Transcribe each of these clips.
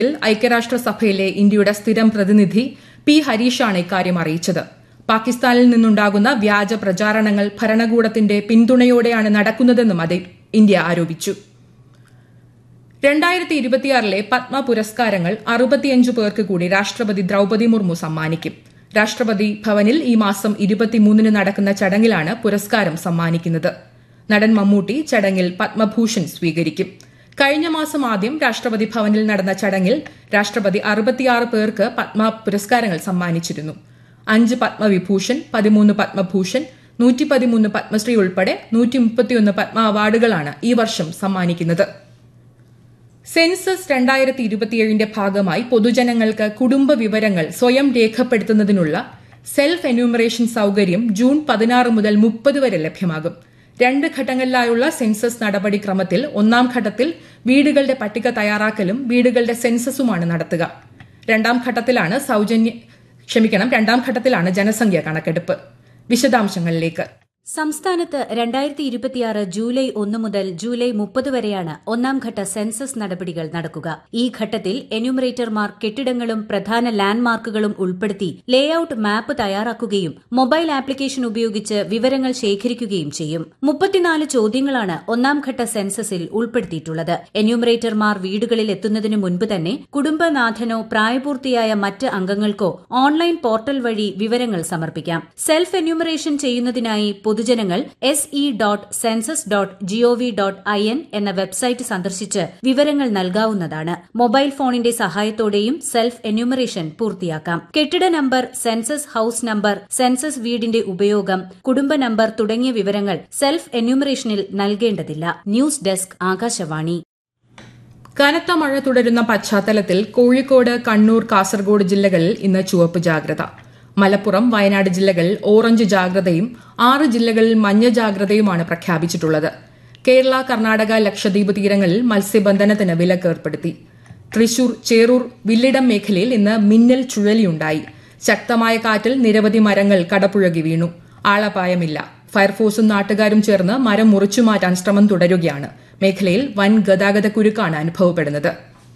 ഐക്യരാഷ്ട്രസഭയിലെ ഇന്ത്യയുടെ സ്ഥിരം പ്രതിനിധി പി ഹരീഷാണ് ഇക്കാര്യം അറിയിച്ചത്. പാകിസ്ഥാനിൽ നിന്നുണ്ടാകുന്ന വ്യാജ പ്രചാരണങ്ങൾ ഭരണകൂടത്തിന്റെ പിന്തുണയോടെയാണ് നടക്കുന്നതെന്നും ഇന്ത്യ ആരോപിച്ചു. 2026 പത്മ പുരസ്കാരങ്ങൾ 65 പേർക്ക് കൂടി രാഷ്ട്രപതി ദ്രൌപദി മുർമു സമ്മാനിക്കും. രാഷ്ട്രപതി ഭവനിൽ ഈ മാസം 23 നടക്കുന്ന ചടങ്ങിലാണ് പുരസ്കാരം സമ്മാനിക്കുന്നത്. നടൻ മമ്മൂട്ടി ചടങ്ങിൽ പത്മഭൂഷൺ സ്വീകരിക്കും. കഴിഞ്ഞ മാസം ആദ്യം രാഷ്ട്രപതി ഭവനിൽ നടന്ന ചടങ്ങിൽ രാഷ്ട്രപതി 66 പേർക്ക് പത്മ പുരസ്കാരങ്ങൾ സമ്മാനിച്ചിരുന്നു. 5 പത്മവിഭൂഷൺ, 13 പത്മഭൂഷൺ, 113 പത്മശ്രീ ഉൾപ്പെടെ 131 പത്മ അവാർഡുകളാണ് ഈ വർഷം സമ്മാനിക്കുന്നത്. സെൻസസ് 2027ന്റെ ഭാഗമായി പൊതുജനങ്ങൾക്ക് കുടുംബ വിവരങ്ങൾ സ്വയം രേഖപ്പെടുത്തുന്നതിനുള്ള സെൽഫ് എന്യൂമറേഷൻ സൌകര്യം ജൂൺ 16 മുതൽ 30 വരെ ലഭ്യമാകും. 2 ഘട്ടങ്ങളിലായുള്ള സെൻസസ് നടപടിക്രമത്തിൽ ഒന്നാം ഘട്ടത്തിൽ വീടുകളുടെ പട്ടിക തയ്യാറാക്കലും വീടുകളുടെ സെൻസസുമാണ് നടത്തുക. രണ്ടാം ഘട്ടത്തിലാണ് ജനസംഖ്യ കണക്കെടുപ്പ്. വിശദാംശങ്ങളിലേക്ക്. സംസ്ഥാനത്ത് 2026 ജൂലൈ 1 മുതൽ ജൂലൈ 30 വരെയാണ് ഒന്നാം ഘട്ട സെൻസസ് നടപടികൾ നടക്കുക. ഈ ഘട്ടത്തിൽ എന്യൂമറേറ്റർമാർ കെട്ടിടങ്ങളും പ്രധാന ലാൻഡ്മാർക്കുകളും ഉൾപ്പെടുത്തി ലേഔട്ട് മാപ്പ് തയ്യാറാക്കുകയും മൊബൈൽ ആപ്ലിക്കേഷൻ ഉപയോഗിച്ച് വിവരങ്ങൾ ശേഖരിക്കുകയും ചെയ്യും. 34 ചോദ്യങ്ങളാണ് ഒന്നാം ഘട്ട സെൻസസിൽ ഉൾപ്പെടുത്തിയിട്ടുള്ളത്. എന്യൂമറേറ്റർമാർ വീടുകളിൽ എത്തുന്നതിനു മുൻപ് തന്നെ കുടുംബനാഥനോ പ്രായപൂർത്തിയായ മറ്റ് അംഗങ്ങൾക്കോ ഓൺലൈൻ പോർട്ടൽ വഴി വിവരങ്ങൾ സമർപ്പിക്കാം. സെൽഫ് എന്യൂമറേഷൻ ചെയ്യുന്നതിനായി പൊതുജനങ്ങൾ se.census.gov.in എന്ന വെബ്സൈറ്റ് സന്ദർശിച്ച് വിവരങ്ങൾ നൽകാവുന്നതാണ്. മൊബൈൽ ഫോണിന്റെ സഹായത്തോടെയും സെൽഫ് എന്യൂമറേഷൻ പൂർത്തിയാക്കാം. കെട്ടിട number, census house number, census വീടിന്റെ ഉപയോഗം, കുടുംബ നമ്പർ തുടങ്ങിയ വിവരങ്ങൾ സെൽഫ് എന്യൂമറേഷനിൽ നൽകേണ്ടതില്ല. News desk, Akashvani. കനത്ത മഴ തുടരുന്ന പശ്ചാത്തലത്തിൽ കോഴിക്കോട്, കണ്ണൂർ, കാസർഗോഡ് ജില്ലകളിൽ ഇന്ന് ചുവപ്പ് ജാഗ്രത. മലപ്പുറം, വയനാട് ജില്ലകളിൽ ഓറഞ്ച് ജാഗ്രതയും 6 ജില്ലകളിൽ മഞ്ഞ ജാഗ്രതയുമാണ് പ്രഖ്യാപിച്ചിട്ടുള്ളത്. കേരള, കർണാടക, ലക്ഷദ്വീപ് തീരങ്ങളിൽ മത്സ്യബന്ധനത്തിന് വിലക്കേർപ്പെടുത്തി. തൃശൂർ, ചേറൂർ, വില്ലിടം മേഖലയിൽ ഇന്ന് മിന്നൽ ചുഴലിയുണ്ടായി. ശക്തമായ കാറ്റിൽ നിരവധി മരങ്ങൾ കടപുഴകി വീണു. ആളപായമില്ല. ഫയർഫോഴ്സും നാട്ടുകാരും ചേർന്ന് മരം മുറിച്ചുമാറ്റാൻ ശ്രമം തുടരുകയാണ്. മേഖലയിൽ വൻ ഗതാഗതക്കുരുക്കാണ് അനുഭവപ്പെടുന്നത്.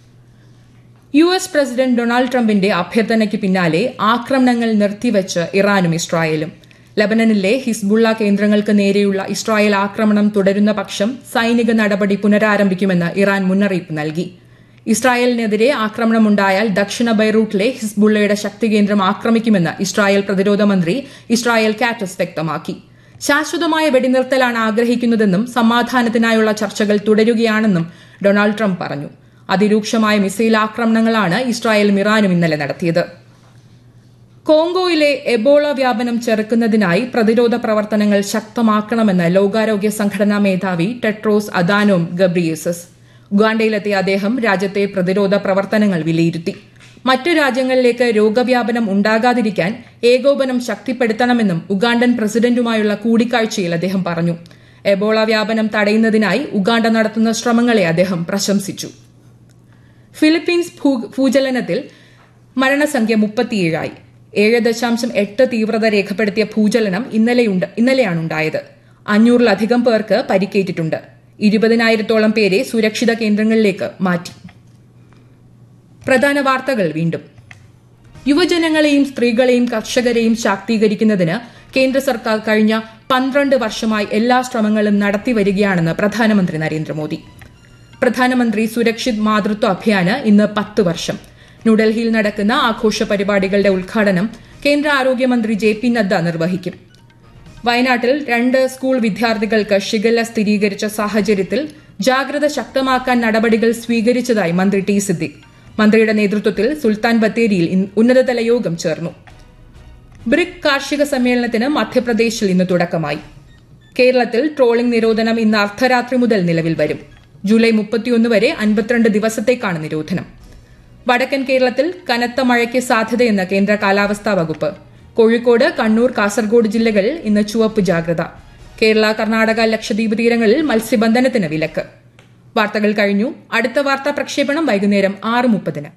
US പ്രസിഡന്റ് ഡൊണാൾഡ് ട്രംപിന്റെ അഭ്യർത്ഥനയ്ക്ക് പിന്നാലെ ആക്രമണങ്ങൾ നിർത്തിവച്ച് ഇറാനും ഇസ്രായേലും. ലബനനിലെ ഹിസ്ബുള്ള കേന്ദ്രങ്ങൾക്ക് നേരെയുള്ള ഇസ്രായേൽ ആക്രമണം തുടരുന്ന പക്ഷം സൈനിക നടപടി പുനരാരംഭിക്കുമെന്ന് ഇറാൻ മുന്നറിയിപ്പ് നൽകി. ഇസ്രായേലിനെതിരെ ആക്രമണമുണ്ടായാൽ ദക്ഷിണ ബൈറൂട്ടിലെ ഹിസ്ബുള്ളയുടെ ശക്തികേന്ദ്രം ആക്രമിക്കുമെന്ന് ഇസ്രായേൽ പ്രതിരോധ മന്ത്രി ഇസ്രായേൽ കാറ്റസ് വ്യക്തമാക്കി. ശാശ്വതമായ വെടിനിർത്തലാണ് ആഗ്രഹിക്കുന്നതെന്നും സമാധാനത്തിനായുള്ള ചർച്ചകൾ തുടരുകയാണെന്നും ഡൊണാൾഡ് ട്രംപ് പറഞ്ഞു. അതിരൂക്ഷമായ മിസൈൽ ആക്രമണങ്ങളാണ് ഇസ്രായേലും ഇറാനും ഇന്നലെ നടത്തിയത്. കോങ്കോയിലെ എബോള വ്യാപനം ചെറുക്കുന്നതിനായി പ്രതിരോധ പ്രവർത്തനങ്ങൾ ശക്തമാക്കണമെന്ന് ലോകാരോഗ്യ സംഘടനാ മേധാവി ടെഡ്രോസ് അദാനോം ഗബ്രിയേസസ്. ഉഗാണ്ടയിലെത്തിയ അദ്ദേഹം രാജ്യത്തെ പ്രതിരോധ പ്രവർത്തനങ്ങൾ വിലയിരുത്തി. മറ്റു രാജ്യങ്ങളിലേക്ക് രോഗവ്യാപനം ഉണ്ടാകാതിരിക്കാൻ ഏകോപനം ശക്തിപ്പെടുത്തണമെന്നും ഉഗാണ്ടൻ പ്രസിഡന്റുമായുള്ള കൂടിക്കാഴ്ചയിൽ അദ്ദേഹം പറഞ്ഞു. എബോള വ്യാപനം തടയുന്നതിനായി ഉഗാണ്ട നടത്തുന്ന ശ്രമങ്ങളെ അദ്ദേഹം പ്രശംസിച്ചു. ഫിലിപ്പീൻസ് ഭൂചലനത്തിൽ മരണസംഖ്യ 37ആയി. 7.8 തീവ്രത രേഖപ്പെടുത്തിയ ഭൂചലനം ഇന്നലെയാണുണ്ടായത്. 500-ലധികം പേർക്ക് പരിക്കേറ്റിട്ടുണ്ട്. 20,000-ഓളം പേരെ സുരക്ഷിത കേന്ദ്രങ്ങളിലേക്ക് മാറ്റി. പ്രധാന വാർത്തകൾ വീണ്ടും. യുവജനങ്ങളെയും സ്ത്രീകളെയും കർഷകരെയും ശാക്തീകരിക്കുന്നതിന് കേന്ദ്ര സർക്കാർ കഴിഞ്ഞ 12 വർഷമായി എല്ലാ ശ്രമങ്ങളും നടത്തിവരികയാണെന്ന് പ്രധാനമന്ത്രി നരേന്ദ്രമോദി. പ്രധാനമന്ത്രി സുരക്ഷിത് മാതൃത്വ അഭിയാന് ഇന്ന് 10 വർഷം. ന്യൂഡൽഹിയിൽ നടക്കുന്ന ആഘോഷ പരിപാടികളുടെ ഉദ്ഘാടനം കേന്ദ്ര ആരോഗ്യമന്ത്രി JP നദ്ദ നിർവഹിക്കും. വയനാട്ടിൽ 2 സ്കൂൾ വിദ്യാർത്ഥികൾക്ക് ഷിഗല്ല സ്ഥിരീകരിച്ച സാഹചര്യത്തിൽ ജാഗ്രത ശക്തമാക്കാൻ നടപടികൾ സ്വീകരിച്ചതായി മന്ത്രി ടി സിദ്ദിഖ്. മന്ത്രിയുടെ നേതൃത്വത്തിൽ സുൽത്താൻ ബത്തേരിയിൽ ഉന്നതതല യോഗം ചേർന്നു. ബ്രിക് കാർഷിക സമ്മേളനത്തിന് മധ്യപ്രദേശിൽ ഇന്ന് തുടക്കമായി. കേരളത്തിൽ ട്രോളിംഗ് നിരോധനം ഇന്ന് അർദ്ധരാത്രി മുതൽ നിലവിൽ വരും. ജൂലൈ 31 വരെ 52 ദിവസത്തേക്കാണ് നിരോധനം. വടക്കൻ കേരളത്തിൽ കനത്ത മഴയ്ക്ക് സാധ്യതയെന്ന് കേന്ദ്ര കാലാവസ്ഥാ വകുപ്പ്. കോഴിക്കോട്, കണ്ണൂർ, കാസർഗോഡ് ജില്ലകളിൽ ഇന്ന് ചുവപ്പ് ജാഗ്രത. കേരള, കർണാടക, ലക്ഷദ്വീപ് തീരങ്ങളിൽ മത്സ്യബന്ധനത്തിന് വിലക്ക്. വാർത്തകൾ കഴിഞ്ഞു. അടുത്ത വാർത്താ പ്രക്ഷേപണം വൈകുന്നേരം 6:30.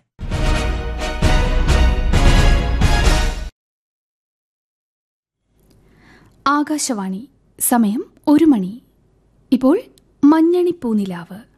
ആകാശവാണി. സമയം 1 മണി. ഇപ്പോൾ മഞ്ഞണി പൂനിലാവ്.